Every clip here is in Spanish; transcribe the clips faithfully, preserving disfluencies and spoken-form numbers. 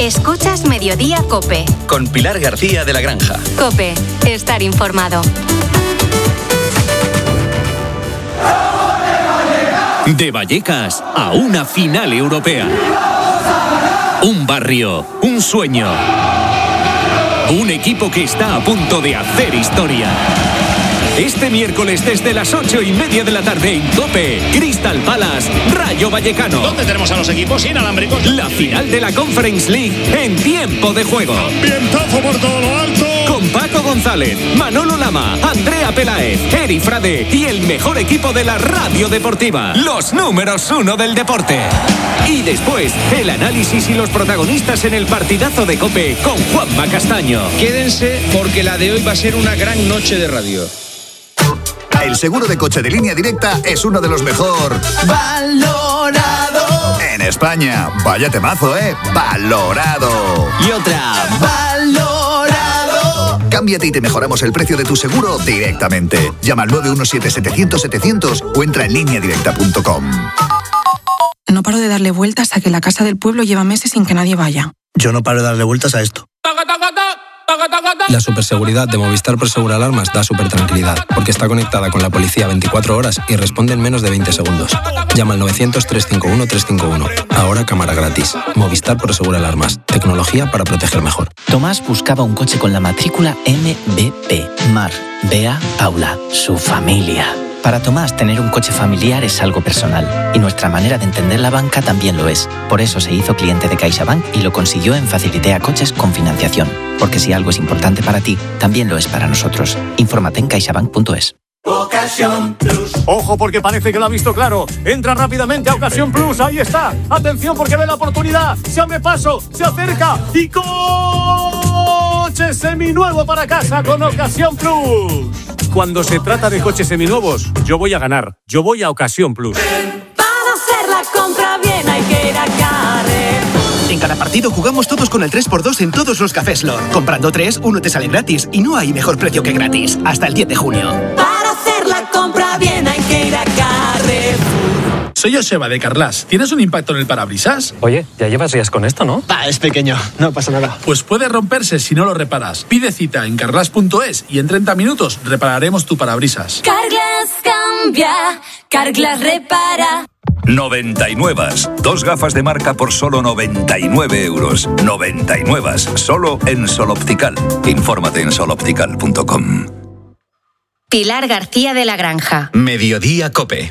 Escuchas Mediodía COPE. Con Pilar García de la Granja. COPE. Estar informado. De Vallecas a una final europea. Un barrio, un sueño. Un equipo que está a punto de hacer historia. Este miércoles desde las ocho y media de la tarde en COPE, Crystal Palace, Rayo Vallecano. ¿Dónde tenemos a los equipos inalámbricos? La final de la Conference League en tiempo de juego. Ambientazo por todo lo alto. Con Paco González, Manolo Lama, Andrea Peláez, Eri Frade y el mejor equipo de la radio deportiva. Los números uno del deporte. Y después, el análisis y los protagonistas en el partidazo de COPE con Juanma Castaño. Quédense porque la de hoy va a ser una gran noche de radio. El seguro de coche de Línea Directa es uno de los mejor valorado en España. Vaya temazo, ¿eh? Valorado. Y otra, valorado. Cámbiate y te mejoramos el precio de tu seguro directamente. Llama al nueve uno siete, setecientos, setecientos o entra en línea directa punto com. No paro de darle vueltas a que la casa del pueblo lleva meses sin que nadie vaya. Yo no paro de darle vueltas a esto. La superseguridad de Movistar Prosegur Alarmas da súper tranquilidad, porque está conectada con la policía veinticuatro horas y responde en menos de veinte segundos. Llama al novecientos, trescientos cincuenta y uno, trescientos cincuenta y uno. Ahora cámara gratis. Movistar Prosegur Alarmas. Tecnología para proteger mejor. Tomás buscaba un coche con la matrícula M B P. Mar, Bea, Paula, su familia. Para Tomás, tener un coche familiar es algo personal. Y nuestra manera de entender la banca también lo es. Por eso se hizo cliente de CaixaBank y lo consiguió en Facilitea Coches con financiación. Porque si algo es importante para ti, también lo es para nosotros. Infórmate en caixabank punto es. Ocasión Plus. Ojo porque parece que lo ha visto claro. Entra rápidamente a Ocasión Plus. Ahí está. Atención porque ve la oportunidad. Se abre paso, se acerca y coche seminuevo para casa con Ocasión Plus. Cuando se trata de coches seminuevos, yo voy a ganar. Yo voy a Ocasión Plus. Para hacer la compra bien hay que ir a Carrefour. En cada partido jugamos todos con el tres por dos en todos los cafés Lor. Comprando tres, uno te sale gratis. Y no hay mejor precio que gratis. Hasta el diez de junio. Para hacer la compra bien hay que ir a Carrefour. Soy Joseba de Carlas. ¿Tienes un impacto en el parabrisas? Oye, ya llevas días con esto, ¿no? Ah, es pequeño, no pasa nada. Pues puede romperse si no lo reparas. Pide cita en carlas punto es y en treinta minutos repararemos tu parabrisas. Carglass cambia, Carglass repara. noventa y nueve. Dos gafas de marca por solo noventa y nueve euros. noventa y nueve. Solo en Sol Optical. Infórmate en sol optical punto com. Pilar García de la Granja. Mediodía COPE.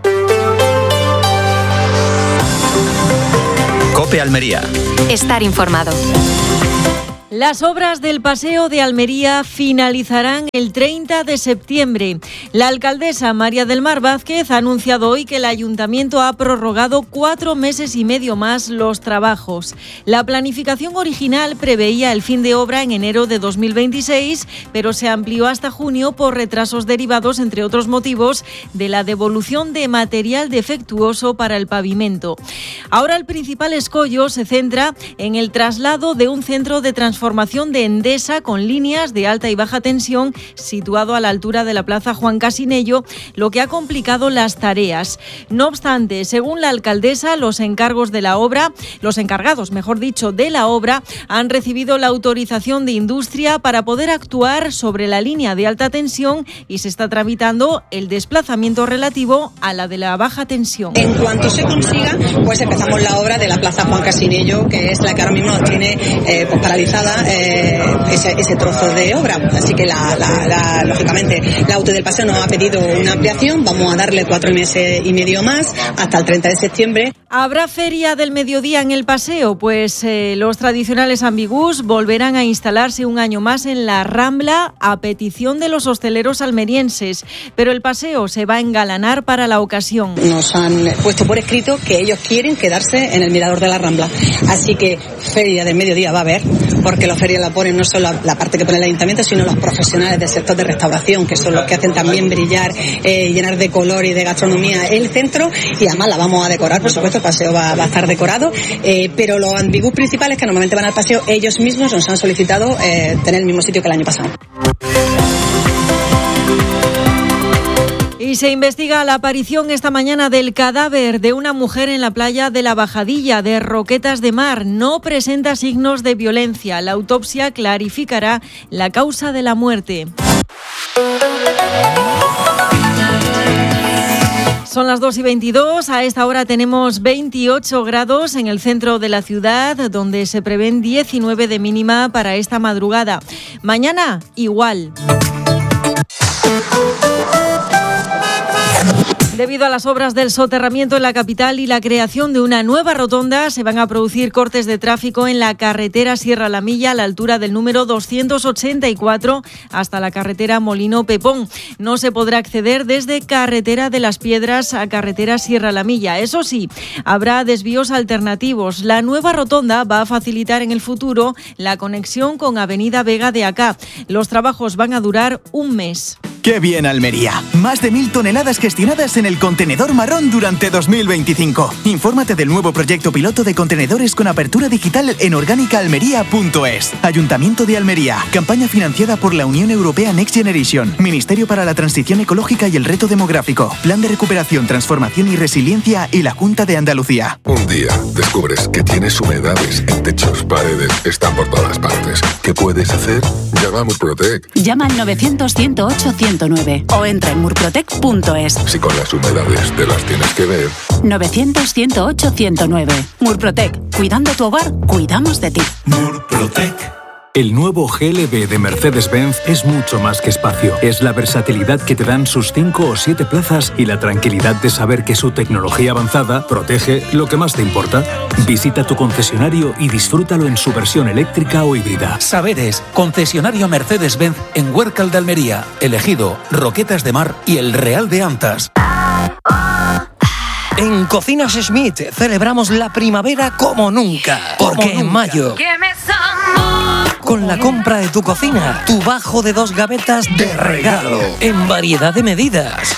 COPE Almería. Estar informado. Las obras del Paseo de Almería finalizarán el treinta de septiembre. La alcaldesa María del Mar Vázquez ha anunciado hoy que el ayuntamiento ha prorrogado cuatro meses y medio más los trabajos. La planificación original preveía el fin de obra en enero de dos mil veintiséis, pero se amplió hasta junio por retrasos derivados, entre otros motivos, de la devolución de material defectuoso para el pavimento. Ahora el principal escollo se centra en el traslado de un centro de transformación Formación de Endesa con líneas de alta y baja tensión situado a la altura de la Plaza Juan Casinello, lo que ha complicado las tareas. No obstante, según la alcaldesa, los encargos de la obra, los encargados, mejor dicho, de la obra, han recibido la autorización de Industria para poder actuar sobre la línea de alta tensión y se está tramitando el desplazamiento relativo a la de la baja tensión. En cuanto se consiga, pues empezamos la obra de la Plaza Juan Casinello, que es la que ahora mismo nos tiene eh, pues paralizada Eh, ese, ese trozo de obra. Así que la, la, la, lógicamente la Auto del Paseo nos ha pedido una ampliación. Vamos a darle cuatro meses y medio más hasta el treinta de septiembre. ¿Habrá feria del mediodía en el paseo? Pues eh, los tradicionales ambigús volverán a instalarse un año más en la Rambla a petición de los hosteleros almerienses, pero el paseo se va a engalanar para la ocasión. Nos han puesto por escrito que ellos quieren quedarse en el mirador de la Rambla, así que feria del mediodía va a haber, porque la feria la ponen no solo la parte que pone el ayuntamiento, sino los profesionales del sector de restauración, que son los que hacen también brillar, eh, llenar de color y de gastronomía el centro, y además la vamos a decorar, por supuesto. El paseo va, va a estar decorado, eh, pero los ambiguos principales que normalmente van al paseo, ellos mismos nos han solicitado eh, tener el mismo sitio que el año pasado. Y se investiga la aparición esta mañana del cadáver de una mujer en la playa de la Bajadilla de Roquetas de Mar. No presenta signos de violencia. La autopsia clarificará la causa de la muerte. Son las dos y veintidós, a esta hora tenemos veintiocho grados en el centro de la ciudad, donde se prevén diecinueve de mínima para esta madrugada. Mañana, igual. Debido a las obras del soterramiento en la capital y la creación de una nueva rotonda, se van a producir cortes de tráfico en la carretera Sierra La Milla a la altura del número doscientos ochenta y cuatro hasta la carretera Molino Pepón. No se podrá acceder desde carretera de las Piedras a carretera Sierra La Milla. Eso sí, habrá desvíos alternativos. La nueva rotonda va a facilitar en el futuro la conexión con Avenida Vega de Acá. Los trabajos van a durar un mes. ¡Qué bien, Almería! Más de mil toneladas gestionadas en el contenedor marrón durante dos mil veinticinco. Infórmate del nuevo proyecto piloto de contenedores con apertura digital en orgánica almería punto es. Ayuntamiento de Almería. Campaña financiada por la Unión Europea Next Generation. Ministerio para la Transición Ecológica y el Reto Demográfico. Plan de Recuperación, Transformación y Resiliencia y la Junta de Andalucía. Un día descubres que tienes humedades en techos, paredes, están por todas partes. ¿Qué puedes hacer? Llama a Murprotec. Llama al novecientos, ciento ocho, ciento nueve o entra en murprotec punto es. Si con las humedades te las tienes que ver. novecientos, ciento ocho, ciento nueve. Murprotec. Cuidando tu hogar, cuidamos de ti. Murprotec. El nuevo G L B de Mercedes-Benz es mucho más que espacio. Es la versatilidad que te dan sus cinco o siete plazas y la tranquilidad de saber que su tecnología avanzada protege lo que más te importa. Visita tu concesionario y disfrútalo en su versión eléctrica o híbrida. Saberes, concesionario Mercedes-Benz en Huércal de Almería, Elegido, Roquetas de Mar y El Real de Antas. En Cocinas Schmidt celebramos la primavera como nunca. Porque en mayo, con la compra de tu cocina, tu bajo de dos gavetas de regalo, en variedad de medidas.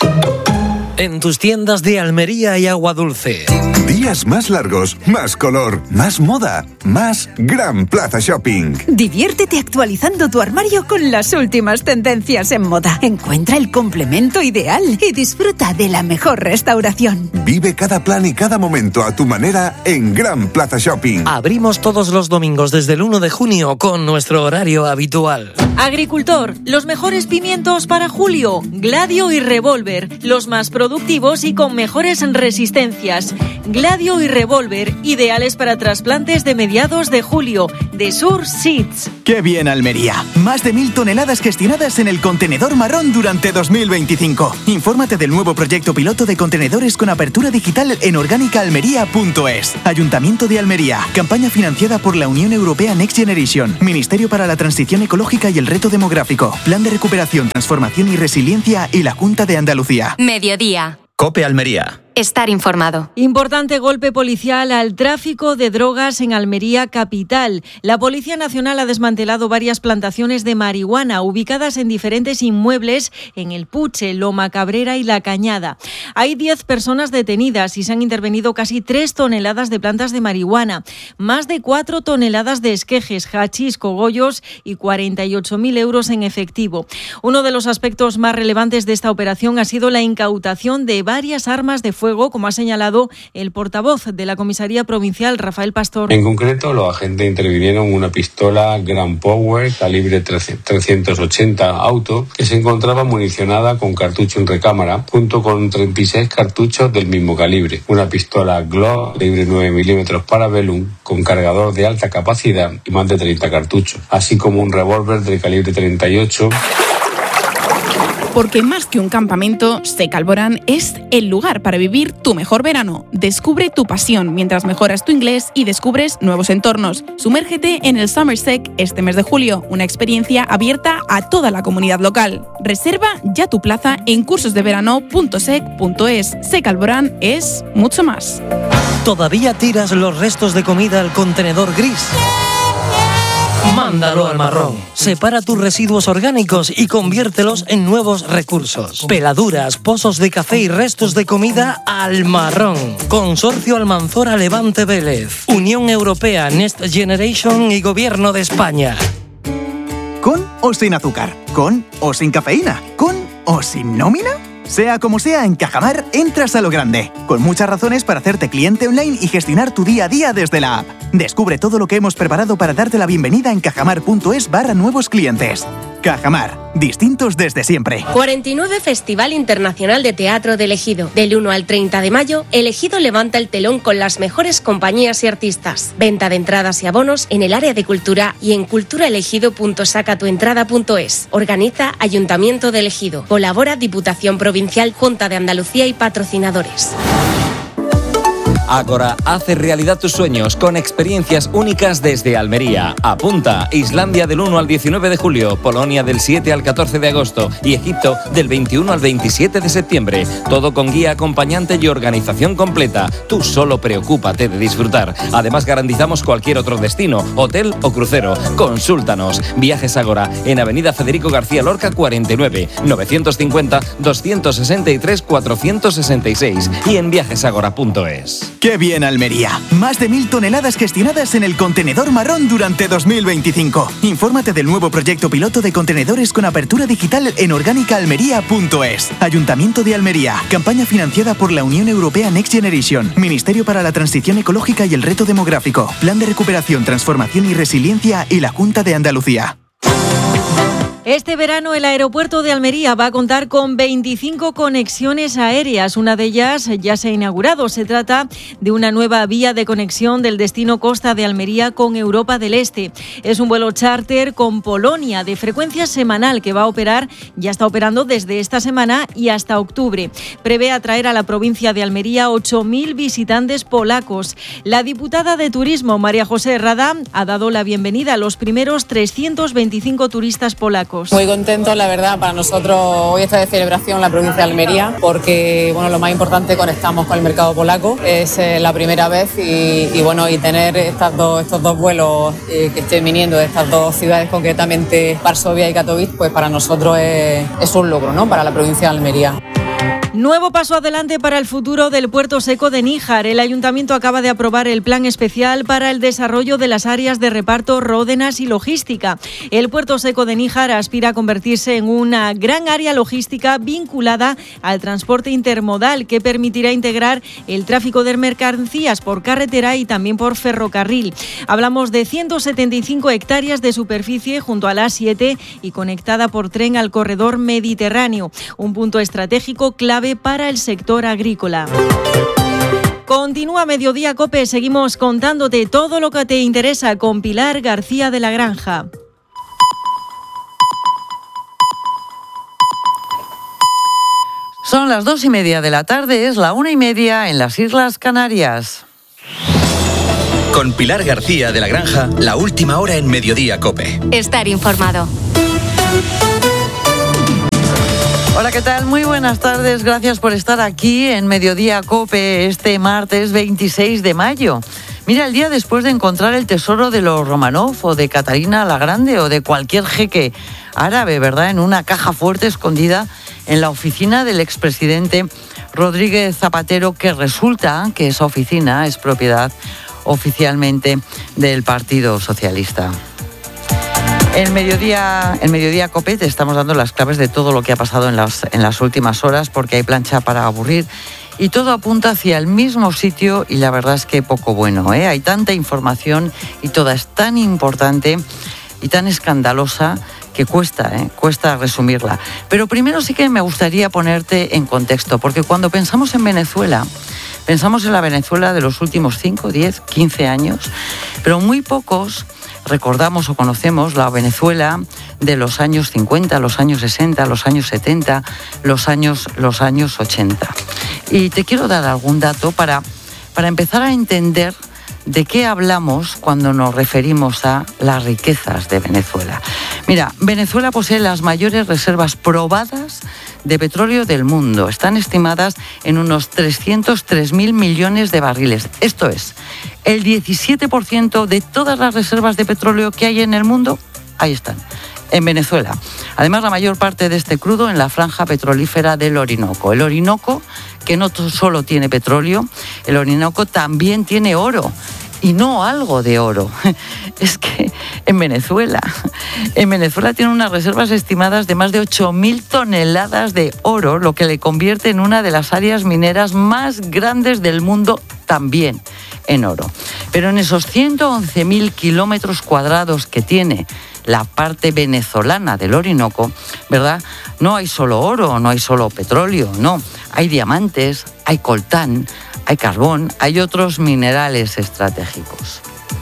En tus tiendas de Almería y Agua Dulce. Días más largos, más color, más moda, más Gran Plaza Shopping. Diviértete actualizando tu armario con las últimas tendencias en moda. Encuentra el complemento ideal y disfruta de la mejor restauración. Vive cada plan y cada momento a tu manera en Gran Plaza Shopping. Abrimos todos los domingos desde el uno de junio con nuestro horario habitual. Agricultor, los mejores pimientos para julio. Gladio y Revolver, los más productivos y con mejores resistencias. Gladio y Revolver, ideales para trasplantes de mediados de julio, de Sur Seeds. ¡Qué bien, Almería! Más de mil toneladas gestionadas en el contenedor marrón durante dos mil veinticinco. Infórmate del nuevo proyecto piloto de contenedores con apertura digital en orgánica almería punto es. Ayuntamiento de Almería. Campaña financiada por la Unión Europea Next Generation. Ministerio para la Transición Ecológica y el Reto Demográfico. Plan de Recuperación, Transformación y Resiliencia y la Junta de Andalucía. Mediodía. COPE Almería. Estar informado. Importante golpe policial al tráfico de drogas en Almería capital. La Policía Nacional ha desmantelado varias plantaciones de marihuana ubicadas en diferentes inmuebles en El Puche, Loma Cabrera y La Cañada. Hay diez personas detenidas y se han intervenido casi tres toneladas de plantas de marihuana, más de cuatro toneladas de esquejes, hachís, cogollos y cuarenta y ocho mil euros en efectivo. Uno de los aspectos más relevantes de esta operación ha sido la incautación de varias armas de fuego, como ha señalado el portavoz de la Comisaría Provincial, Rafael Pastor. En concreto, los agentes intervinieron una pistola Grand Power calibre trescientos ochenta auto que se encontraba municionada con cartucho en recámara, junto con treinta y seis cartuchos del mismo calibre. Una pistola Glock calibre nueve milímetros Parabellum con cargador de alta capacidad y más de treinta cartuchos, así como un revólver del calibre treinta y ocho. Porque más que un campamento, Sec Alborán es el lugar para vivir tu mejor verano. Descubre tu pasión mientras mejoras tu inglés y descubres nuevos entornos. Sumérgete en el Summer Sec este mes de julio, una experiencia abierta a toda la comunidad local. Reserva ya tu plaza en cursos de verano punto sec punto es. Sec Alborán es mucho más. ¿Todavía tiras los restos de comida al contenedor gris? Mándalo al marrón. Separa tus residuos orgánicos y conviértelos en nuevos recursos. Peladuras, pozos de café y restos de comida al marrón. Consorcio Almanzora Levante Vélez. Unión Europea Next Generation y Gobierno de España. ¿Con o sin azúcar? ¿Con o sin cafeína? ¿Con o sin nómina? Sea como sea, en Cajamar entras a lo grande, con muchas razones para hacerte cliente online y gestionar tu día a día desde la app. Descubre todo lo que hemos preparado para darte la bienvenida en cajamar.es barra nuevos clientes. Cajamar, distintos desde siempre. cuarenta y nueve Festival Internacional de Teatro de El Ejido. Del uno al treinta de mayo, El Ejido levanta el telón con las mejores compañías y artistas. Venta de entradas y abonos en el área de cultura y en culturaelegido punto sacatuentrada punto es. Organiza Ayuntamiento de El Ejido. Colabora Diputación Provincial, Junta de Andalucía y patrocinadores. Ágora hace realidad tus sueños con experiencias únicas desde Almería. Apunta: Islandia del uno al diecinueve de julio, Polonia del siete al catorce de agosto y Egipto del veintiuno al veintisiete de septiembre. Todo con guía acompañante y organización completa. Tú solo preocúpate de disfrutar. Además garantizamos cualquier otro destino, hotel o crucero. Consúltanos. Viajes Ágora en Avenida Federico García Lorca cuarenta y nueve, novecientos cincuenta, doscientos sesenta y tres, cuatrocientos sesenta y seis y en viajesagora punto es. ¡Qué bien, Almería! Más de mil toneladas gestionadas en el contenedor marrón durante dos mil veinticinco. Infórmate del nuevo proyecto piloto de contenedores con apertura digital en orgánica almería punto es. Ayuntamiento de Almería. Campaña financiada por la Unión Europea Next Generation. Ministerio para la Transición Ecológica y el Reto Demográfico. Plan de Recuperación, Transformación y Resiliencia y la Junta de Andalucía. Este verano el aeropuerto de Almería va a contar con veinticinco conexiones aéreas. Una de ellas ya se ha inaugurado. Se trata de una nueva vía de conexión del destino Costa de Almería con Europa del Este. Es un vuelo charter con Polonia de frecuencia semanal que va a operar, ya está operando desde esta semana y hasta octubre. Prevé atraer a la provincia de Almería ocho mil visitantes polacos. La diputada de Turismo, María José Rada, ha dado la bienvenida a los primeros trescientos veinticinco turistas polacos. Muy contento, la verdad, para nosotros hoy está de celebración la provincia de Almería porque, bueno, lo más importante, conectamos con el mercado polaco, es eh, la primera vez y, y bueno, y tener estas dos, estos dos vuelos eh, que estén viniendo de estas dos ciudades, concretamente Varsovia y Katowice, pues para nosotros es, es un logro, ¿no?, para la provincia de Almería. Nuevo paso adelante para el futuro del Puerto Seco de Níjar. El Ayuntamiento acaba de aprobar el plan especial para el desarrollo de las áreas de reparto, Ródenas y logística. El Puerto Seco de Níjar aspira a convertirse en una gran área logística vinculada al transporte intermodal que permitirá integrar el tráfico de mercancías por carretera y también por ferrocarril. Hablamos de ciento setenta y cinco hectáreas de superficie junto a la A siete y conectada por tren al corredor mediterráneo. Un punto estratégico clave para el sector agrícola. Continúa Mediodía COPE, seguimos contándote todo lo que te interesa con Pilar García de la Granja. Son las dos y media de la tarde, es la una y media en las Islas Canarias. Con Pilar García de la Granja, la última hora en Mediodía COPE. Estar informado. Hola, ¿qué tal? Muy buenas tardes. Gracias por estar aquí en Mediodía COPE este martes veintiséis de mayo. Mira, el día después de encontrar el tesoro de los Romanov o de Catalina la Grande o de cualquier jeque árabe, ¿verdad?, en una caja fuerte escondida en la oficina del expresidente Rodríguez Zapatero, que resulta que esa oficina es propiedad oficialmente del Partido Socialista. En Mediodía, en Mediodía COPE te estamos dando las claves de todo lo que ha pasado en las, en las últimas horas, porque hay plancha para aburrir y todo apunta hacia el mismo sitio y la verdad es que poco bueno, ¿eh? Hay tanta información y toda es tan importante y tan escandalosa que cuesta, ¿eh? cuesta resumirla. Pero primero sí que me gustaría ponerte en contexto, porque cuando pensamos en Venezuela, pensamos en la Venezuela de los últimos cinco, diez, quince años, pero muy pocos recordamos o conocemos la Venezuela de los años cincuenta, los años sesenta, los años setenta, los años, los años ochenta. Y te quiero dar algún dato para, para empezar a entender de qué hablamos cuando nos referimos a las riquezas de Venezuela. Mira, Venezuela posee las mayores reservas probadas de petróleo del mundo. Están estimadas en unos trescientos tres mil millones de barriles. Esto es, el diecisiete por ciento de todas las reservas de petróleo que hay en el mundo, ahí están, en Venezuela. Además, la mayor parte de este crudo en la franja petrolífera del Orinoco. El Orinoco, que no solo tiene petróleo, el Orinoco también tiene oro. Y no algo de oro. Es que en Venezuela. En Venezuela tiene unas reservas estimadas de más de ocho mil toneladas de oro, lo que le convierte en una de las áreas mineras más grandes del mundo también en oro. Pero en esos ciento once mil kilómetros cuadrados que tiene la parte venezolana del Orinoco, ¿verdad? No hay solo oro, no hay solo petróleo, no. Hay diamantes, hay coltán, hay carbón, hay otros minerales estratégicos.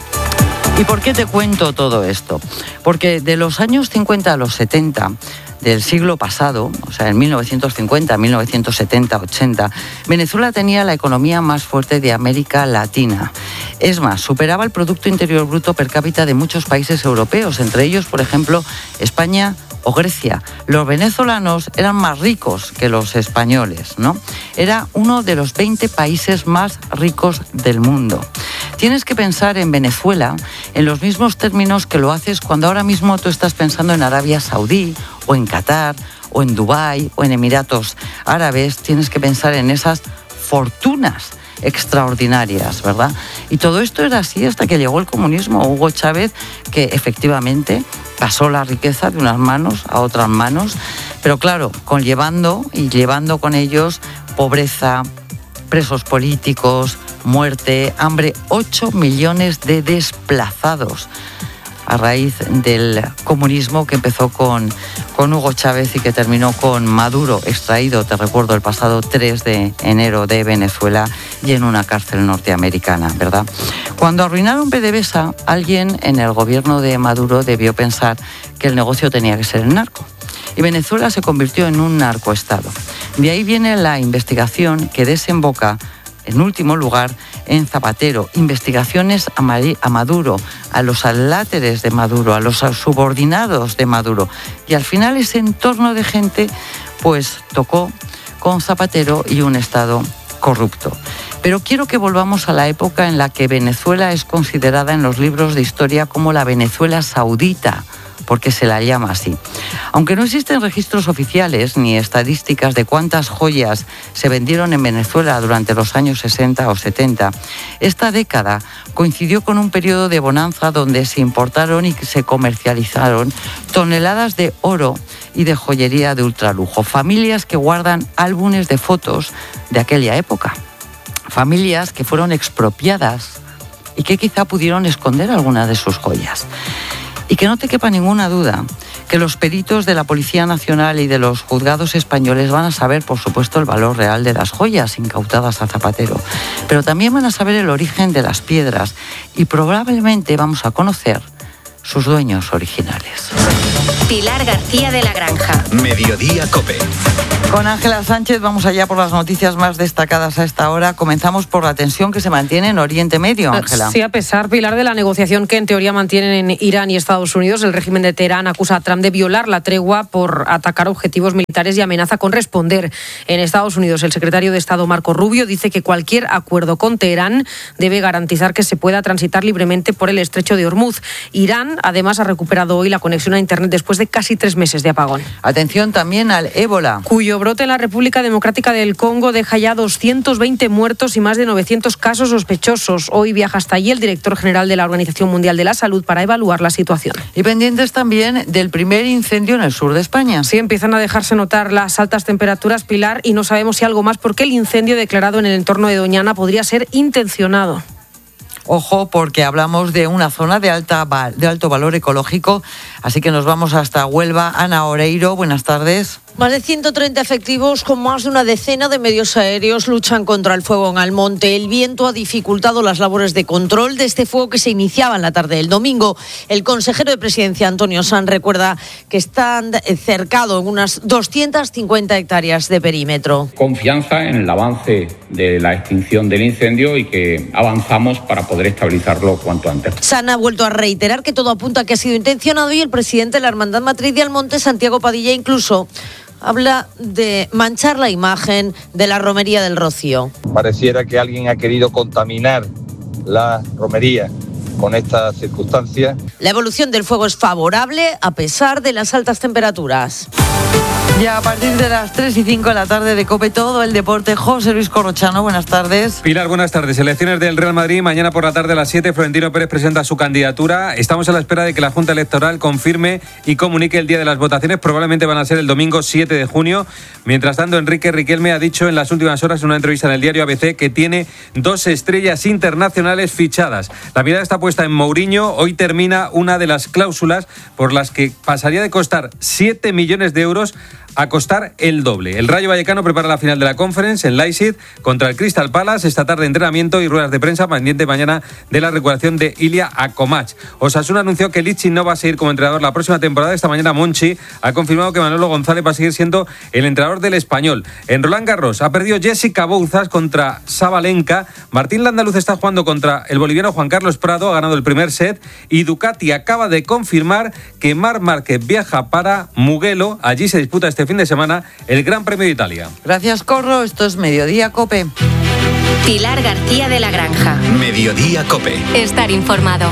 ¿Y por qué te cuento todo esto? Porque de los años cincuenta a los setenta del siglo pasado, o sea, en mil novecientos cincuenta, mil novecientos setenta, ochenta, Venezuela tenía la economía más fuerte de América Latina. Es más, superaba el Producto Interior Bruto per cápita de muchos países europeos, entre ellos, por ejemplo, España o Grecia. Los venezolanos eran más ricos que los españoles, ¿no? Era uno de los veinte países más ricos del mundo. Tienes que pensar en Venezuela en los mismos términos que lo haces cuando ahora mismo tú estás pensando en Arabia Saudí o en Qatar o en Dubái o en Emiratos Árabes. Tienes que pensar en esas fortunas extraordinarias, ¿verdad? Y todo esto era así hasta que llegó el comunismo. Hugo Chávez, que efectivamente pasó la riqueza de unas manos a otras manos, pero claro, conllevando y llevando con ellos pobreza, presos políticos, muerte, hambre, ocho millones de desplazados a raíz del comunismo que empezó con, con Hugo Chávez y que terminó con Maduro, extraído, te recuerdo, el pasado tres de enero de Venezuela y en una cárcel norteamericana, ¿verdad? Cuando arruinaron PDVSA, alguien en el gobierno de Maduro debió pensar que el negocio tenía que ser el narco. Y Venezuela se convirtió en un narcoestado. De ahí viene la investigación que desemboca, en último lugar, en Zapatero, investigaciones a Maduro, a los aláteres de Maduro, a los subordinados de Maduro. Y al final ese entorno de gente, pues tocó con Zapatero y un Estado corrupto. Pero quiero que volvamos a la época en la que Venezuela es considerada en los libros de historia como la Venezuela saudita, porque se la llama así. Aunque no existen registros oficiales ni estadísticas de cuántas joyas se vendieron en Venezuela durante los años sesenta o setenta, esta década coincidió con un periodo de bonanza donde se importaron y se comercializaron toneladas de oro y de joyería de ultralujo. Familias que guardan álbumes de fotos de aquella época. Familias que fueron expropiadas y que quizá pudieron esconder algunas de sus joyas. Y que no te quepa ninguna duda que los peritos de la Policía Nacional y de los juzgados españoles van a saber, por supuesto, el valor real de las joyas incautadas a Zapatero, pero también van a saber el origen de las piedras y probablemente vamos a conocer sus dueños originales. Pilar García de la Granja. Mediodía COPE. Con Ángela Sánchez vamos allá por las noticias más destacadas a esta hora. Comenzamos por la tensión que se mantiene en Oriente Medio, Ángela. Sí, a pesar, Pilar, de la negociación que en teoría mantienen en Irán y Estados Unidos, el régimen de Teherán acusa a Trump de violar la tregua por atacar objetivos militares y amenaza con responder. En Estados Unidos, el secretario de Estado Marco Rubio dice que cualquier acuerdo con Teherán debe garantizar que se pueda transitar libremente por el estrecho de Hormuz. Irán, además, ha recuperado hoy la conexión a Internet después de casi tres meses de apagón. Atención también al ébola, cuyo brote en la República Democrática del Congo deja ya doscientos veinte muertos y más de novecientos casos sospechosos. Hoy viaja hasta allí el director general de la Organización Mundial de la Salud para evaluar la situación. Y pendientes también del primer incendio en el sur de España. Sí, empiezan a dejarse notar las altas temperaturas, Pilar, y no sabemos si algo más porque el incendio declarado en el entorno de Doñana podría ser intencionado. Ojo, porque hablamos de una zona de, alta, de alto valor ecológico, así que nos vamos hasta Huelva. Ana Oreiro, buenas tardes. Más de ciento treinta efectivos con más de una decena de medios aéreos luchan contra el fuego en Almonte. El viento ha dificultado las labores de control de este fuego que se iniciaba en la tarde del domingo. El consejero de Presidencia, Antonio Sanz, recuerda que están cercados en unas doscientas cincuenta hectáreas de perímetro. Confianza en el avance de la extinción del incendio y que avanzamos para poder estabilizarlo cuanto antes. Sanz ha vuelto a reiterar que todo apunta a que ha sido intencionado y el presidente de la Hermandad Matriz de Almonte, Santiago Padilla, incluso habla de manchar la imagen de la romería del Rocío. Pareciera que alguien ha querido contaminar la romería con estas circunstancias. La evolución del fuego es favorable a pesar de las altas temperaturas. Ya a partir de las tres y cinco de la tarde de COPE, todo el deporte. José Luis Corrochano, buenas tardes. Pilar, buenas tardes. Elecciones del Real Madrid. Mañana por la tarde a las siete, Florentino Pérez presenta su candidatura. Estamos a la espera de que la Junta Electoral confirme y comunique el día de las votaciones. Probablemente van a ser el domingo siete de junio. Mientras tanto, Enrique Riquelme ha dicho en las últimas horas en una entrevista en el diario A B C que tiene dos estrellas internacionales fichadas. La mirada está puesta en Mourinho. Hoy termina una de las cláusulas por las que pasaría de costar siete millones de euros a costar el doble. El Rayo Vallecano prepara la final de la Conference en Leipzig contra el Crystal Palace. Esta tarde entrenamiento y ruedas de prensa pendiente mañana de la recuperación de Ilya Akomach. Osasuna anunció que Lichi no va a seguir como entrenador la próxima temporada. Esta mañana Monchi ha confirmado que Manolo González va a seguir siendo el entrenador del Español. En Roland Garros ha perdido Jessica Bouzas contra Sabalenka. Martín Landaluz está jugando contra el boliviano Juan Carlos Prado, ha ganado el primer set, y Ducati acaba de confirmar que Marc Márquez viaja para Mugello. Allí se disputa este fin de semana el Gran Premio de Italia. Gracias, Corro. Esto es Mediodía COPE. Pilar García de la Granja. Mediodía COPE. Estar informado.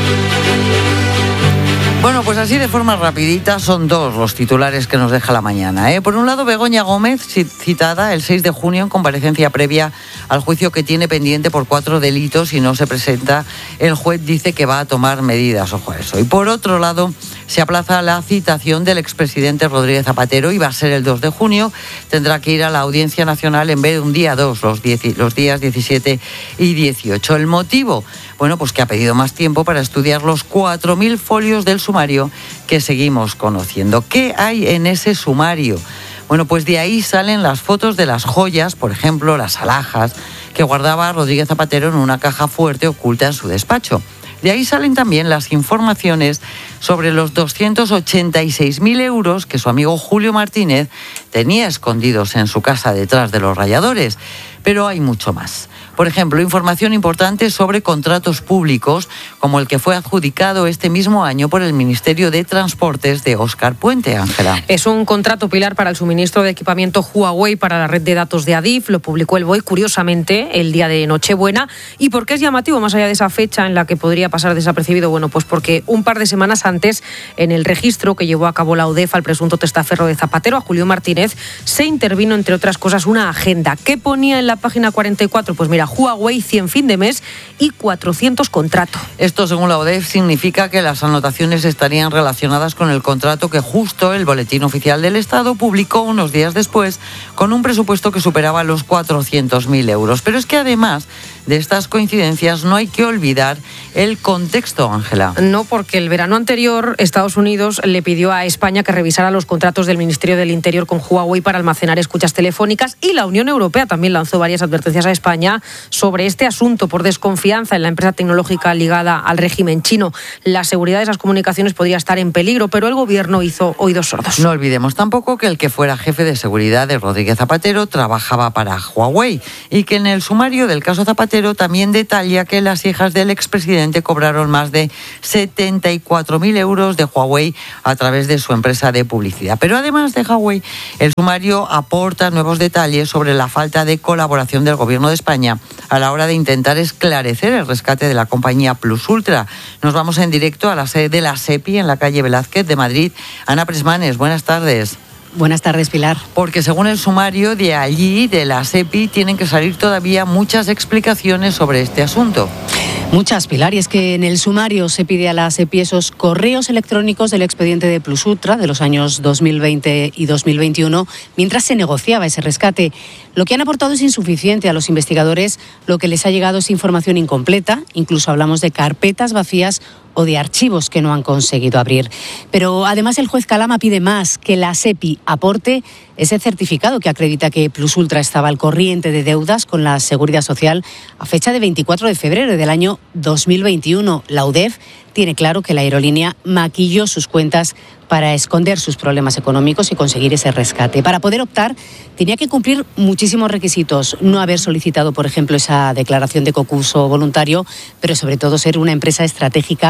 Bueno, pues así de forma rapidita son dos los titulares que nos deja la mañana, ¿eh? Por un lado, Begoña Gómez, citada el seis de junio en comparecencia previa al juicio que tiene pendiente por cuatro delitos y no se presenta. El juez dice que va a tomar medidas, ojo a eso. Y por otro lado, se aplaza la citación del expresidente Rodríguez Zapatero y va a ser el dos de junio. Tendrá que ir a la Audiencia Nacional en vez de un día dos, los, diez, los días diecisiete y dieciocho. ¿El motivo? Bueno, pues que ha pedido más tiempo para estudiar los cuatro mil folios del sumario que seguimos conociendo. ¿Qué hay en ese sumario? Bueno, pues de ahí salen las fotos de las joyas, por ejemplo, las alhajas, que guardaba Rodríguez Zapatero en una caja fuerte oculta en su despacho. De ahí salen también las informaciones sobre los doscientos ochenta y seis mil euros que su amigo Julio Martínez tenía escondidos en su casa detrás de los ralladores. Pero hay mucho más. Por ejemplo, información importante sobre contratos públicos, como el que fue adjudicado este mismo año por el Ministerio de Transportes de Óscar Puente, Ángela. Es un contrato, Pilar, para el suministro de equipamiento Huawei para la red de datos de Adif. Lo publicó el B O E, curiosamente, el día de Nochebuena. ¿Y por qué es llamativo, más allá de esa fecha en la que podría pasar desapercibido? Bueno, pues porque un par de semanas antes, en el registro que llevó a cabo la UDEF al presunto testaferro de Zapatero, a Julio Martínez, se intervino, entre otras cosas, una agenda. ¿Qué ponía en la página cuarenta y cuatro? Pues mira, Huawei cien fin de mes y cuatrocientos contrato. Esto, según la UDEF, significa que las anotaciones estarían relacionadas con el contrato que justo el Boletín Oficial del Estado publicó unos días después, con un presupuesto que superaba los cuatrocientos mil euros. Pero es que además de estas coincidencias no hay que olvidar el contexto, Ángela. No, porque el verano anterior Estados Unidos le pidió a España que revisara los contratos del Ministerio del Interior con Huawei para almacenar escuchas telefónicas, y la Unión Europea también lanzó varias advertencias a España sobre este asunto por desconfianza en la empresa tecnológica ligada al régimen chino. La seguridad de esas comunicaciones podría estar en peligro, pero el gobierno hizo oídos sordos. No olvidemos tampoco que el que fuera jefe de seguridad de Rodríguez Zapatero trabajaba para Huawei y que en el sumario del caso Zapatero también detalla que las hijas del expresidente cobraron más de setenta y cuatro mil euros de Huawei a través de su empresa de publicidad. Pero además de Huawei, el sumario aporta nuevos detalles sobre la falta de colaboración del gobierno de España a la hora de intentar esclarecer el rescate de la compañía Plus Ultra. Nos vamos en directo a la sede de la SEPI en la calle Velázquez de Madrid. Ana Presmanes, buenas tardes. Buenas tardes, Pilar. Porque según el sumario de allí, de la SEPI, tienen que salir todavía muchas explicaciones sobre este asunto. Muchas, Pilar, y es que en el sumario se pide a la SEPI esos correos electrónicos del expediente de Plus Ultra de los años dos mil veinte y dos mil veintiuno, mientras se negociaba ese rescate. Lo que han aportado es insuficiente a los investigadores, lo que les ha llegado es información incompleta, incluso hablamos de carpetas vacías o de archivos que no han conseguido abrir. Pero además el juez Calama pide más, que la SEPI aporte ese certificado que acredita que Plus Ultra estaba al corriente de deudas con la Seguridad Social a fecha de veinticuatro de febrero del año dos mil veintiuno. La UDEF tiene claro que la aerolínea maquilló sus cuentas para esconder sus problemas económicos y conseguir ese rescate. Para poder optar, tenía que cumplir muchísimos requisitos. No haber solicitado, por ejemplo, esa declaración de concurso voluntario, pero sobre todo ser una empresa estratégica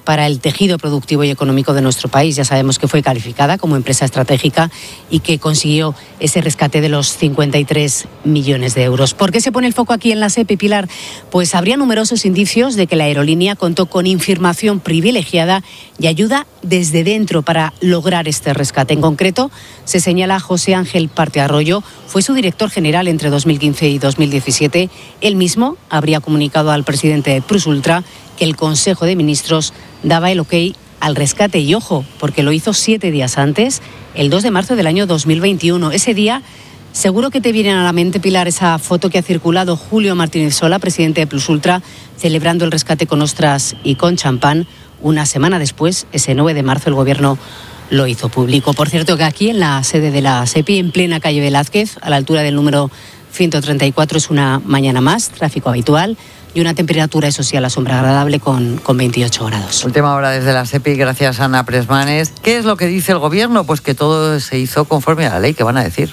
para el tejido productivo y económico de nuestro país. Ya sabemos que fue calificada como empresa estratégica y que consiguió ese rescate de los cincuenta y tres millones de euros. ¿Por qué se pone el foco aquí en la SEPI, Pilar? Pues habría numerosos indicios de que la aerolínea contó con información privilegiada y ayuda desde dentro para lograr este rescate. En concreto, se señala a José Ángel Partearroyo, fue su director general entre dos mil quince y dos mil diecisiete. Él mismo habría comunicado al presidente de PlusUltra que el Consejo de Ministros daba el ok al rescate. Y ojo, porque lo hizo siete días antes, el dos de marzo del año dos mil veintiuno. Ese día, seguro que te viene a la mente, Pilar, esa foto que ha circulado Julio Martínez Sola, presidente de PlusUltra, celebrando el rescate con ostras y con champán. Una semana después, ese nueve de marzo, el Gobierno lo hizo público. Por cierto, que aquí en la sede de la SEPI, en plena calle Velázquez, a la altura del número ciento treinta y cuatro, es una mañana más, tráfico habitual y una temperatura, eso sí, a la sombra agradable con, con veintiocho grados. Última hora desde la SEPI, gracias Ana Presmanes. ¿Qué es lo que dice el Gobierno? Pues que todo se hizo conforme a la ley. ¿Qué van a decir?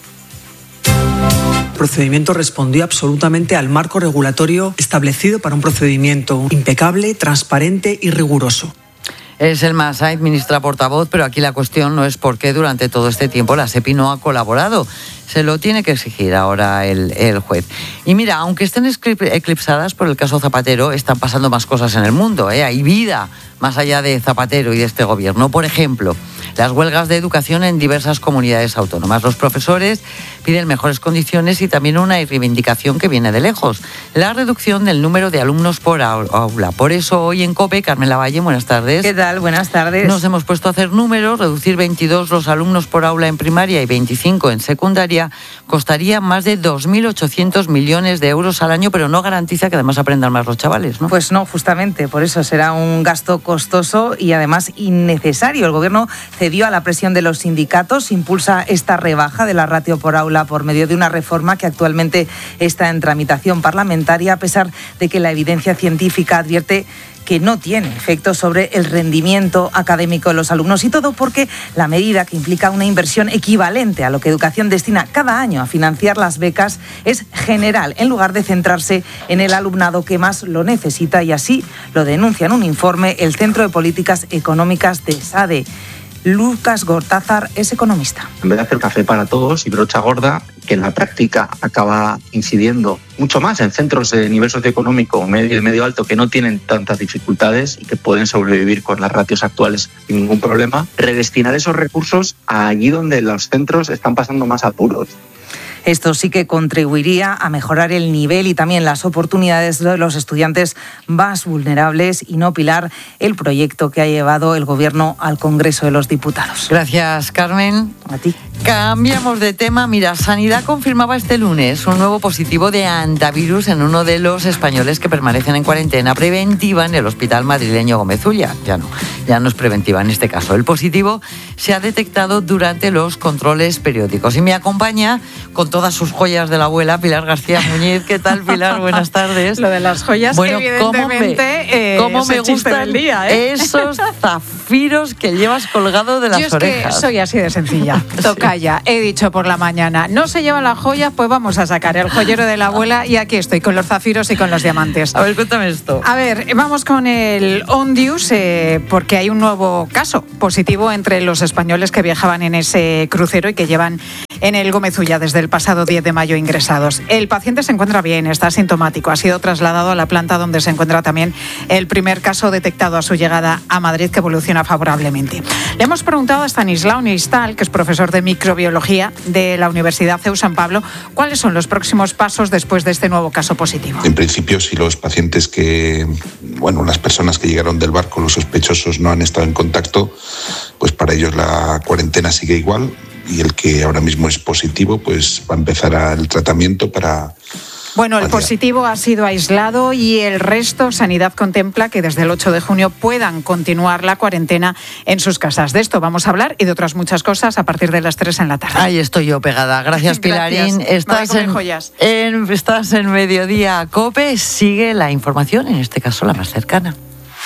El procedimiento respondió absolutamente al marco regulatorio establecido para un procedimiento impecable, transparente y riguroso. Es el Masait, ministra portavoz, pero aquí la cuestión no es por qué durante todo este tiempo la SEPI no ha colaborado. Se lo tiene que exigir ahora el, el juez. Y mira, aunque estén eclipsadas por el caso Zapatero, están pasando más cosas en el mundo, ¿eh? Hay vida más allá de Zapatero y de este gobierno. Por ejemplo, las huelgas de educación en diversas comunidades autónomas. Los profesores piden mejores condiciones y también una reivindicación que viene de lejos: la reducción del número de alumnos por aula. Por eso hoy en COPE, Carmen Lavalle, buenas tardes. ¿Qué tal? Buenas tardes. Nos hemos puesto a hacer números. Reducir veintidós los alumnos por aula en primaria y veinticinco en secundaria costaría más de dos mil ochocientos millones de euros al año, pero no garantiza que además aprendan más los chavales, ¿no? Pues no, justamente, por eso será un gasto costoso y además innecesario. El Gobierno cedió a la presión de los sindicatos, impulsa esta rebaja de la ratio por aula por medio de una reforma que actualmente está en tramitación parlamentaria, a pesar de que la evidencia científica advierte que no tiene efecto sobre el rendimiento académico de los alumnos, y todo porque la medida, que implica una inversión equivalente a lo que Educación destina cada año a financiar las becas, es general, en lugar de centrarse en el alumnado que más lo necesita, y así lo denuncia en un informe el Centro de Políticas Económicas de SADE. Lucas Gortázar es economista. En vez de hacer café para todos y brocha gorda, que en la práctica acaba incidiendo mucho más en centros de nivel socioeconómico medio y medio alto que no tienen tantas dificultades y que pueden sobrevivir con las ratios actuales sin ningún problema, redestinar esos recursos a allí donde los centros están pasando más apuros. Esto sí que contribuiría a mejorar el nivel y también las oportunidades de los estudiantes más vulnerables. Y no, Pilar, el proyecto que ha llevado el Gobierno al Congreso de los Diputados. Gracias, Carmen. A ti. Cambiamos de tema. Mira, Sanidad confirmaba este lunes un nuevo positivo de hantavirus en uno de los españoles que permanecen en cuarentena preventiva en el hospital madrileño Gómez Ulla. Ya no, ya no es preventiva en este caso. El positivo se ha detectado durante los controles periódicos. Y me acompaña con todas sus joyas de la abuela, Pilar García Muñiz. ¿Qué tal, Pilar? Buenas tardes. Lo de las joyas, bueno, evidentemente, eh, ¿cómo me gustan día, ¿eh? esos zafiros que llevas colgado de las Yo es orejas? Que soy así de sencilla. Tocaya, he dicho por la mañana, no se llevan las joyas, pues vamos a sacar el joyero de la abuela, y aquí estoy con los zafiros y con los diamantes. A ver, cuéntame esto. A ver, vamos con el Ondius, eh, porque hay un nuevo caso positivo entre los españoles que viajaban en ese crucero y que llevan en el Gómez Ulla desde el pasado diez de mayo ingresados. El paciente se encuentra bien, está asintomático, ha sido trasladado a la planta donde se encuentra también el primer caso detectado a su llegada a Madrid, que evoluciona favorablemente. Le hemos preguntado a Stanislao Nistal, que es profesor de microbiología de la Universidad C E U San Pablo, cuáles son los próximos pasos después de este nuevo caso positivo. En principio, si los pacientes que, bueno, las personas que llegaron del barco, los sospechosos, no han estado en contacto, pues para ellos la cuarentena sigue igual, y el que ahora mismo es positivo, pues va a empezar el tratamiento para... Bueno, el positivo ha sido aislado y el resto, Sanidad contempla que desde el ocho de junio puedan continuar la cuarentena en sus casas. De esto vamos a hablar y de otras muchas cosas a partir de las tres en la tarde. Ahí estoy yo pegada. Gracias, Pilarín. Gracias. Estás, en, en, estás en Mediodía COPE. Sigue la información, en este caso la más cercana.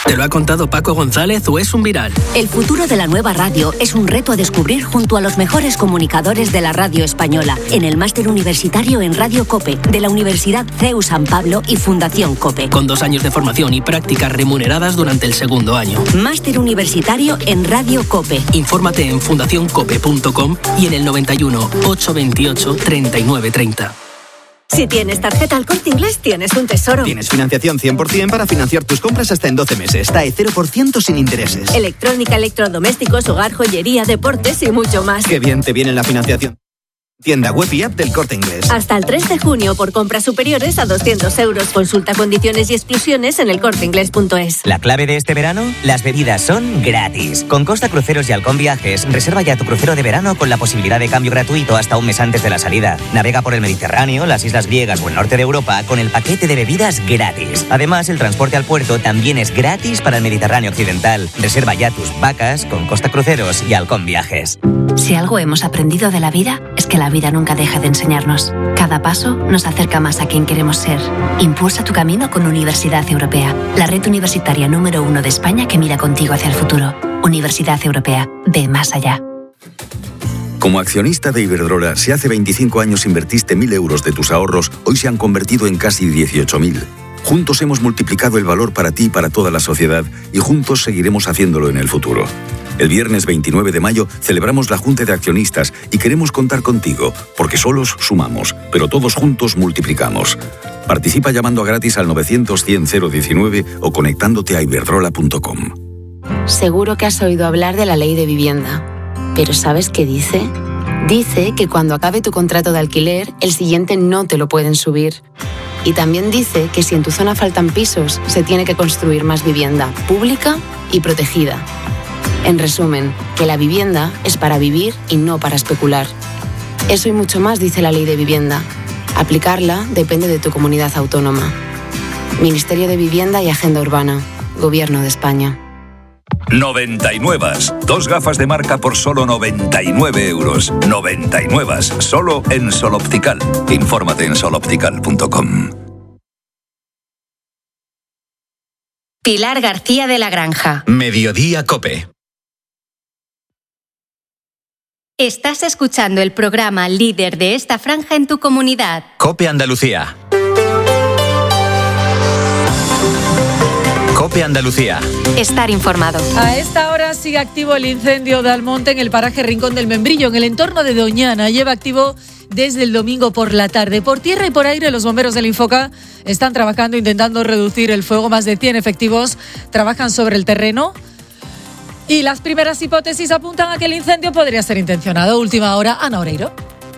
¿Te lo ha contado Paco González o es un viral? El futuro de la nueva radio es un reto a descubrir junto a los mejores comunicadores de la radio española en el máster universitario en Radio COPE de la Universidad C E U San Pablo y Fundación COPE. Con dos años de formación y prácticas remuneradas durante el segundo año. Máster universitario en Radio COPE. Infórmate en fundación cope punto com y en el noventa y uno, ochocientos veintiocho, treinta y nueve treinta. Si tienes tarjeta Al Corte Inglés, tienes un tesoro. Tienes financiación cien por ciento para financiar tus compras hasta en doce meses. T A E cero por ciento sin intereses. Electrónica, electrodomésticos, hogar, joyería, deportes y mucho más. Qué bien te viene la financiación. Tienda web y app del Corte Inglés. Hasta el tres de junio por compras superiores a doscientos euros. Consulta condiciones y exclusiones en el corte inglés punto es. La clave de este verano, las bebidas son gratis. Con Costa Cruceros y Halcón Viajes, reserva ya tu crucero de verano con la posibilidad de cambio gratuito hasta un mes antes de la salida. Navega por el Mediterráneo, las islas griegas o el norte de Europa con el paquete de bebidas gratis. Además, el transporte al puerto también es gratis para el Mediterráneo occidental. Reserva ya tus vacas con Costa Cruceros y Halcón Viajes. Si algo hemos aprendido de la vida, es que la vida nunca deja de enseñarnos. Cada paso nos acerca más a quien queremos ser. Impulsa tu camino con Universidad Europea, la red universitaria número uno de España que mira contigo hacia el futuro. Universidad Europea, ve más allá. Como accionista de Iberdrola, si hace veinticinco años invertiste mil euros de tus ahorros, hoy se han convertido en casi dieciocho mil. Juntos hemos multiplicado el valor para ti y para toda la sociedad y juntos seguiremos haciéndolo en el futuro. El viernes veintinueve de mayo celebramos la Junta de Accionistas y queremos contar contigo, porque solos sumamos, pero todos juntos multiplicamos. Participa llamando a gratis al novecientos, cien, cero diecinueve o conectándote a iberdrola punto com. Seguro que has oído hablar de la ley de vivienda. ¿Pero sabes qué dice? Dice que cuando acabe tu contrato de alquiler, el siguiente no te lo pueden subir. Y también dice que si en tu zona faltan pisos, se tiene que construir más vivienda pública y protegida. En resumen, que la vivienda es para vivir y no para especular. Eso y mucho más dice la ley de vivienda. Aplicarla depende de tu comunidad autónoma. Ministerio de Vivienda y Agenda Urbana. Gobierno de España. noventa y nueve. Dos gafas de marca por solo noventa y nueve euros. noventa y nueve. Solo en Sol Optical. Infórmate en sol optical punto com. Pilar García de la Granja. Mediodía COPE. Estás escuchando el programa líder de esta franja en tu comunidad. COPE Andalucía. COPE Andalucía. Estar informado. A esta hora sigue activo el incendio de Almonte en el paraje Rincón del Membrillo, en el entorno de Doñana. Lleva activo desde el domingo por la tarde. Por tierra y por aire, los bomberos del Infoca están trabajando intentando reducir el fuego. Más de cien efectivos trabajan sobre el terreno. Y las primeras hipótesis apuntan a que el incendio podría ser intencionado. Última hora, Ana Oreiro.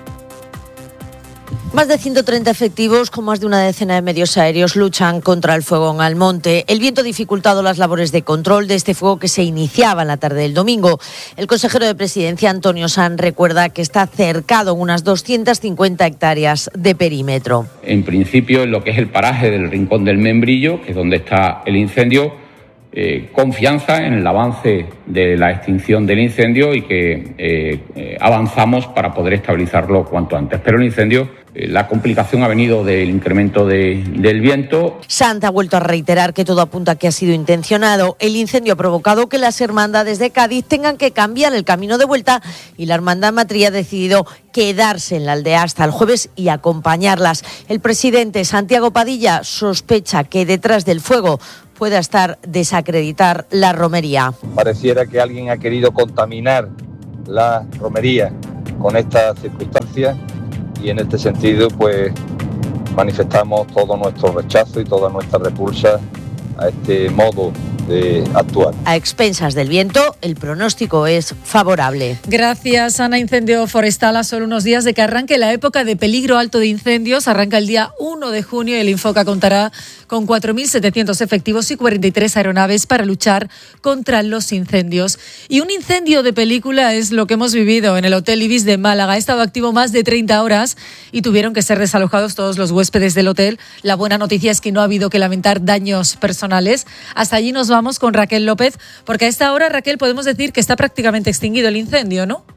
Más de ciento treinta efectivos con más de una decena de medios aéreos luchan contra el fuego en Almonte. El viento ha dificultado las labores de control de este fuego que se iniciaba en la tarde del domingo. El consejero de Presidencia, Antonio Sanz, recuerda que está cercado en unas doscientas cincuenta hectáreas de perímetro. En principio, en lo que es el paraje del Rincón del Membrillo, que es donde está el incendio, eh, confianza en el avance de la extinción del incendio y que eh, eh, avanzamos para poder estabilizarlo cuanto antes. Pero el incendio, eh, la complicación ha venido del incremento de, del viento. Sanz ha vuelto a reiterar que todo apunta a que ha sido intencionado. El incendio ha provocado que las hermandades de Cádiz tengan que cambiar el camino de vuelta y la hermandad Matría ha decidido quedarse en la aldea hasta el jueves y acompañarlas. El presidente Santiago Padilla sospecha que detrás del fuego pueda estar desacreditar la romería. Pareciera que alguien ha querido contaminar la romería con estas circunstancias y en este sentido pues manifestamos todo nuestro rechazo y toda nuestra repulsa a este modo de actuar. A expensas del viento, el pronóstico es favorable. Gracias, Ana. Incendio forestal a solo unos días de que arranque la época de peligro alto de incendios. Arranca el día uno de junio y el Infoca contará con cuatro mil setecientos efectivos y cuarenta y tres aeronaves para luchar contra los incendios. Y un incendio de película es lo que hemos vivido en el Hotel Ibis de Málaga. Ha estado activo más de treinta horas y tuvieron que ser desalojados todos los huéspedes del hotel. La buena noticia es que no ha habido que lamentar daños personales. Hasta allí nos vamos con Raquel López, porque a esta hora, Raquel, podemos decir que está prácticamente extinguido el incendio, ¿no?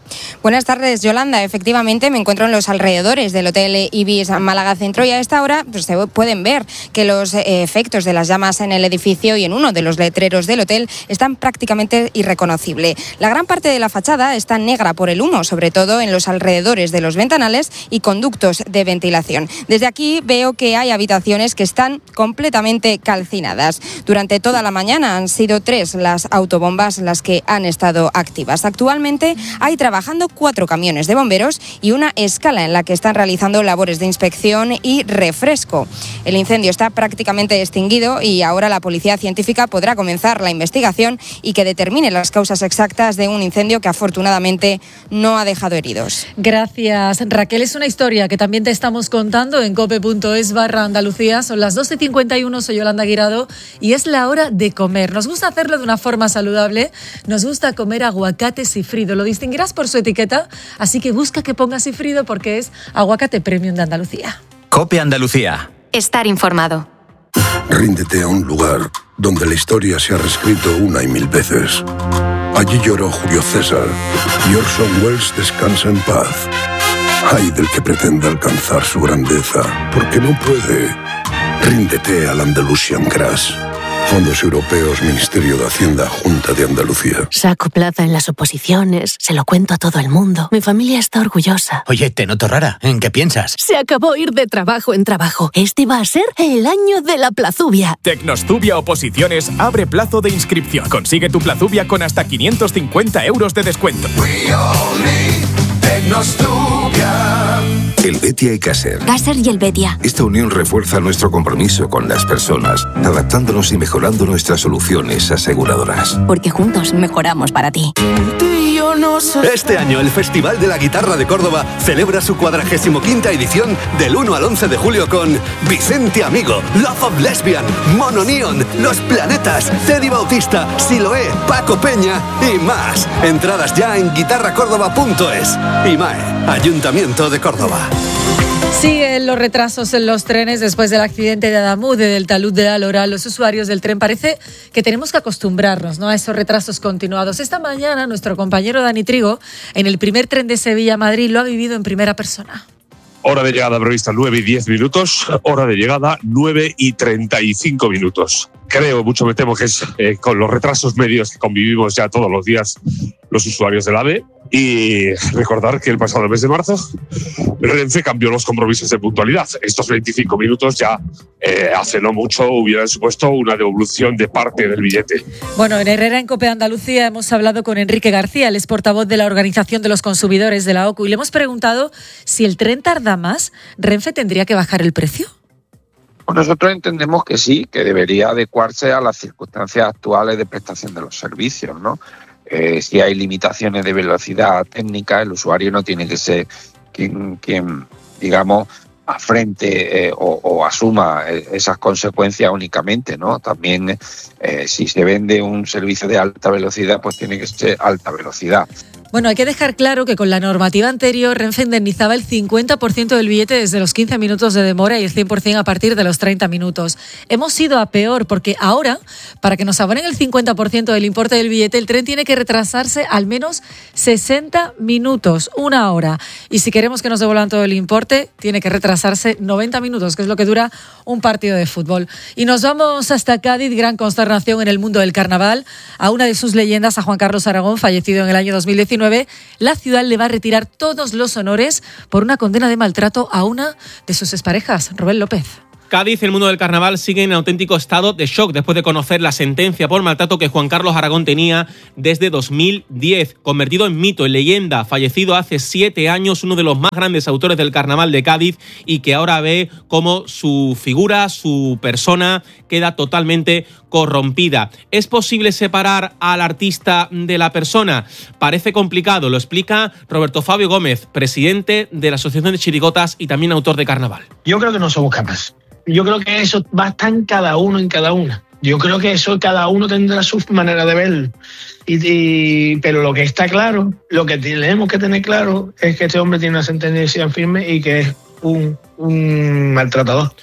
Buenas tardes, Yolanda. Efectivamente, me encuentro en los alrededores del Hotel Ibis Málaga Centro y a esta hora pues, se pueden ver que los eh, efectos de las llamas en el edificio y en uno de los letreros del hotel están prácticamente irreconocibles. La gran parte de la fachada está negra por el humo, sobre todo en los alrededores de los ventanales y conductos de ventilación. Desde aquí veo que hay habitaciones que están completamente calcinadas. Durante toda la mañana han sido tres las autobombas las que han estado activas. Actualmente hay trabajando cuatro camiones de bomberos y una escala en la que están realizando labores de inspección y refresco. El incendio está prácticamente extinguido y ahora la policía científica podrá comenzar la investigación y que determine las causas exactas de un incendio que afortunadamente no ha dejado heridos. Gracias, Raquel. Es una historia que también te estamos contando en cope punto es barra Andalucía. Son las doce cincuenta y uno, soy Yolanda Guirado y es la hora de comer. Nos gusta hacerlo de una forma saludable, nos gusta comer aguacate sifrido. Lo distinguirás por su etiqueta, así que busca que ponga sifrido porque es aguacate premium de Andalucía. Cope Andalucía. Estar informado. Ríndete a un lugar donde la historia se ha reescrito una y mil veces. Allí lloró Julio César y Orson Welles descansa en paz. Ay del que pretenda alcanzar su grandeza, porque no puede. Ríndete al Andalusian Crash. Fondos Europeos, Ministerio de Hacienda, Junta de Andalucía. Saco plaza en las oposiciones, se lo cuento a todo el mundo. Mi familia está orgullosa. Oye, te noto rara. ¿En qué piensas? Se acabó ir de trabajo en trabajo. Este va a ser el año de la plazubia. Tecnostubia Oposiciones abre plazo de inscripción. Consigue tu plazubia con hasta quinientos cincuenta euros de descuento. El Betia y Caser. Caser y el Betia. Esta unión refuerza nuestro compromiso con las personas, adaptándonos y mejorando nuestras soluciones aseguradoras. Porque juntos mejoramos para ti. Este año el Festival de la Guitarra de Córdoba celebra su cuadragésimo quinta edición del uno al once de julio con Vicente Amigo, Love of Lesbian, Mono Neon, Los Planetas, Teddy Bautista, Siloé, Paco Peña y más. Entradas ya en guitarra córdoba punto es. I M A E, Ayuntamiento de Córdoba. Siguen los retrasos en los trenes después del accidente de Adamude del talud de Alhora. Los usuarios del tren parece que tenemos que acostumbrarnos, ¿no?, a esos retrasos continuados. Esta mañana nuestro compañero Dani Trigo, en el primer tren de Sevilla a Madrid, lo ha vivido en primera persona. Hora de llegada prevista nueve y diez minutos, hora de llegada nueve y treinta y cinco minutos. Creo, mucho me temo que es eh, con los retrasos medios que convivimos ya todos los días los usuarios del AVE. Y recordar que el pasado mes de marzo Renfe cambió los compromisos de puntualidad. Estos veinticinco minutos ya eh, hace no mucho hubieran supuesto una devolución de parte del billete. Bueno, en Herrera, en COPE Andalucía, hemos hablado con Enrique García, el es portavoz de la Organización de los Consumidores de la O C U, y le hemos preguntado si el tren tarda más, ¿Renfe tendría que bajar el precio? Nosotros entendemos que sí, que debería adecuarse a las circunstancias actuales de prestación de los servicios, ¿no? Eh, si hay limitaciones de velocidad técnica, el usuario no tiene que ser quien, quien digamos, afrente eh, o, o asuma esas consecuencias únicamente, ¿no? También eh, si se vende un servicio de alta velocidad, pues tiene que ser alta velocidad. Bueno, hay que dejar claro que con la normativa anterior Renfe indemnizaba el cincuenta por ciento del billete desde los quince minutos de demora y el cien por ciento a partir de los treinta minutos. Hemos ido a peor porque ahora, para que nos abonen el cincuenta por ciento del importe del billete, el tren tiene que retrasarse al menos sesenta minutos, una hora. Y si queremos que nos devuelvan todo el importe, tiene que retrasarse noventa minutos, que es lo que dura un partido de fútbol. Y nos vamos hasta Cádiz, gran consternación en el mundo del carnaval. A una de sus leyendas, a Juan Carlos Aragón, fallecido en el año dos mil diecinueve, la ciudad le va a retirar todos los honores por una condena de maltrato a una de sus exparejas, Rubén López. Cádiz, el mundo del carnaval, sigue en auténtico estado de shock después de conocer la sentencia por maltrato que Juan Carlos Aragón tenía desde dos mil diez. Convertido en mito, en leyenda, fallecido hace siete años, uno de los más grandes autores del carnaval de Cádiz, y que ahora ve cómo su figura, su persona, queda totalmente corrompida. ¿Es posible separar al artista de la persona? Parece complicado, lo explica Roberto Fabio Gómez, presidente de la Asociación de Chirigotas y también autor de Carnaval. Yo creo que no somos capaces. Yo creo que eso va a estar en cada uno, en cada una. Yo creo que eso cada uno tendrá su manera de verlo. Y, y, pero lo que está claro, lo que tenemos que tener claro es que este hombre tiene una sentencia firme y que es un, un maltratador.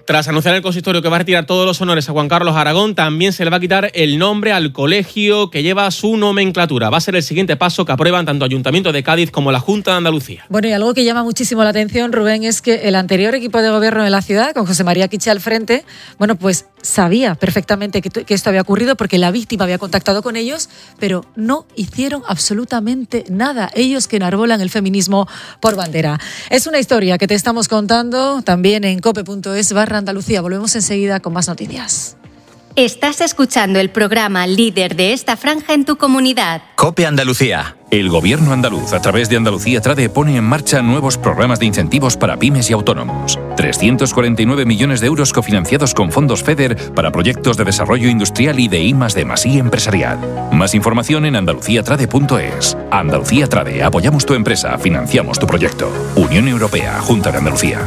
Tras anunciar el consistorio que va a retirar todos los honores a Juan Carlos Aragón, también se le va a quitar el nombre al colegio que lleva su nomenclatura. Va a ser el siguiente paso que aprueban tanto Ayuntamiento de Cádiz como la Junta de Andalucía. Bueno, y algo que llama muchísimo la atención, Rubén, es que el anterior equipo de gobierno de la ciudad, con José María Quiche al frente, bueno, pues sabía perfectamente que, que esto había ocurrido porque la víctima había contactado con ellos, pero no hicieron absolutamente nada. Ellos que enarbolan el feminismo por bandera. Es una historia que te estamos contando también en cope punto es barra Andalucía. Volvemos enseguida con más noticias. Estás escuchando el programa líder de esta franja en tu comunidad. COPE Andalucía. El Gobierno andaluz, a través de Andalucía Trade, pone en marcha nuevos programas de incentivos para pymes y autónomos. trescientos cuarenta y nueve millones de euros cofinanciados con fondos FEDER para proyectos de desarrollo industrial y de I más D más I empresarial. Más información en andalucía trade punto es. Andalucía Trade, apoyamos tu empresa, financiamos tu proyecto. Unión Europea, Junta de Andalucía.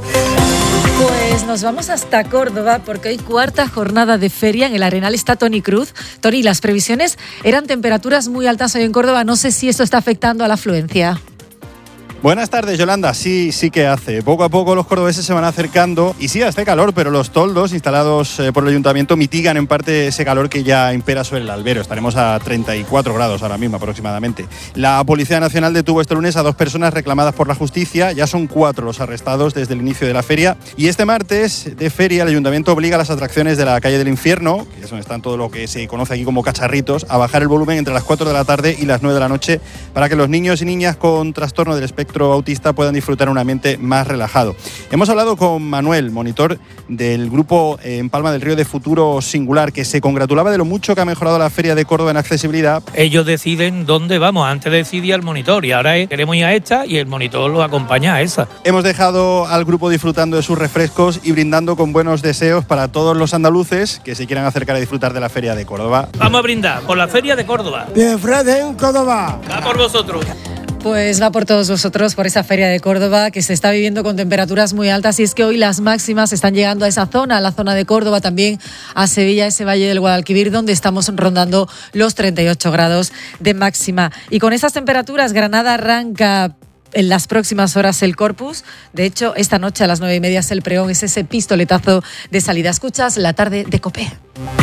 Pues nos vamos hasta Córdoba porque hay cuarta jornada de feria. En el Arenal está Toni Cruz. Toni, las previsiones eran temperaturas muy altas hoy en Córdoba. No sé si esto está afectando a la afluencia. Buenas tardes, Yolanda. Sí, sí que hace. Poco a poco los cordobeses se van acercando y sí, hace calor, pero los toldos instalados eh, por el ayuntamiento mitigan en parte ese calor que ya impera sobre el albero. Estaremos a treinta y cuatro grados ahora mismo aproximadamente. La Policía Nacional detuvo este lunes a dos personas reclamadas por la justicia. Ya son cuatro los arrestados desde el inicio de la feria. Y este martes de feria el ayuntamiento obliga a las atracciones de la calle del Infierno, que es donde están todo lo que se conoce aquí como cacharritos, a bajar el volumen entre las cuatro de la tarde y las nueve de la noche para que los niños y niñas con trastorno del espectro autista puedan disfrutar un ambiente más relajado. Hemos hablado con Manuel, monitor del grupo en Palma del Río de Futuro Singular, que se congratulaba de lo mucho que ha mejorado la Feria de Córdoba en accesibilidad. Ellos deciden dónde vamos, antes decidía el monitor y ahora es, queremos ir a esta y el monitor lo acompaña a esa. Hemos dejado al grupo disfrutando de sus refrescos y brindando con buenos deseos para todos los andaluces que se quieran acercar a disfrutar de la Feria de Córdoba. Vamos a brindar por la Feria de Córdoba. ¡De Fred en Córdoba! ¡Va por vosotros! Pues va por todos vosotros, por esa Feria de Córdoba que se está viviendo con temperaturas muy altas, y es que hoy las máximas están llegando a esa zona, a la zona de Córdoba, también a Sevilla, ese valle del Guadalquivir, donde estamos rondando los treinta y ocho grados de máxima. Y con esas temperaturas, Granada arranca en las próximas horas el Corpus. De hecho, esta noche a las nueve y media es el pregón, es ese pistoletazo de salida. Escuchas La Tarde de COPE.